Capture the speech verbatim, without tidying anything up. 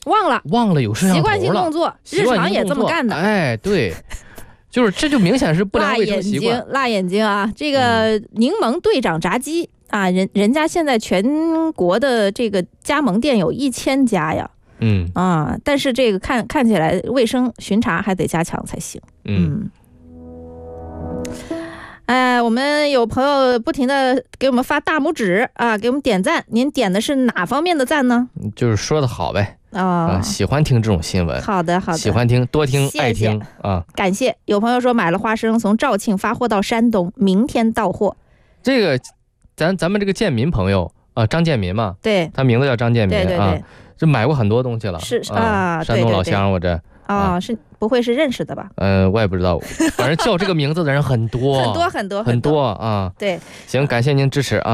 忘了忘了有摄像头了， 习惯性动作，日常也这么干的。 哎，对，就是这就明显是不良卫生习惯。 辣眼睛啊！这个柠檬队长炸鸡、嗯、啊，人人家现在全国的这个加盟店有一千家呀。 嗯啊，但是这个看看起来卫生巡查还得加强才行。 嗯。 哎、呃，我们有朋友不停的给我们发大拇指啊，给我们点赞。您点的是哪方面的赞呢？ 就是说的好呗。 啊、 呃，喜欢听这种新闻。 好的，好的， 喜欢听，多听， 谢谢爱听啊。 感谢。有朋友说买了花生从肇庆发货到山东，明天到货。 这个，咱咱们这个建民朋友啊、呃，张建民嘛， 对， 他名字叫张建民， 对对对啊，这买过很多东西了。 是啊， 啊， 山东老乡，我这。 啊、哦，是不会是认识的吧？ 嗯、呃，我也不知道，反正叫这个名字的人很多， 很多很多很多啊。 对， 行，感谢您支持啊。